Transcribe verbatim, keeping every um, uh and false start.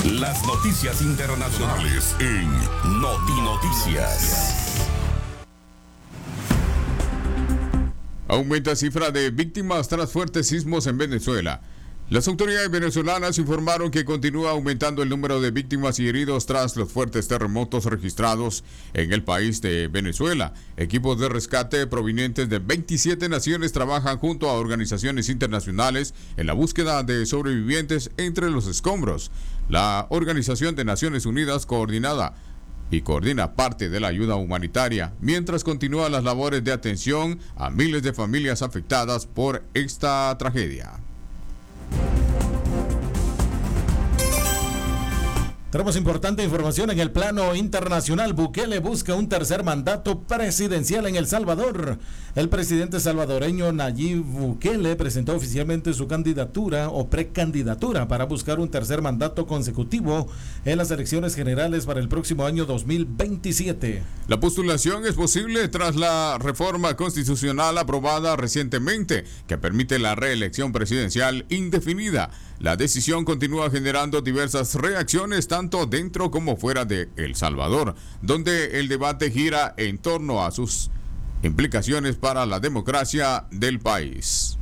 Las noticias internacionales en Notinoticias. Aumenta cifra de víctimas tras fuertes sismos en Venezuela. Las autoridades venezolanas informaron que continúa aumentando el número de víctimas y heridos tras los fuertes terremotos registrados en el país de Venezuela. Equipos de rescate provenientes de veintisiete naciones trabajan junto a organizaciones internacionales en la búsqueda de sobrevivientes entre los escombros. La Organización de Naciones Unidas coordinada y coordina parte de la ayuda humanitaria, mientras continúan las labores de atención a miles de familias afectadas por esta tragedia. Tenemos importante información en el plano internacional. Bukele busca un tercer mandato presidencial en El Salvador. El presidente salvadoreño Nayib Bukele presentó oficialmente su candidatura o precandidatura para buscar un tercer mandato consecutivo en las elecciones generales para el próximo año dos mil veintisiete. La postulación es posible tras la reforma constitucional aprobada recientemente que permite la reelección presidencial indefinida. La decisión continúa generando diversas reacciones tanto dentro como fuera de El Salvador, donde el debate gira en torno a sus implicaciones para la democracia del país.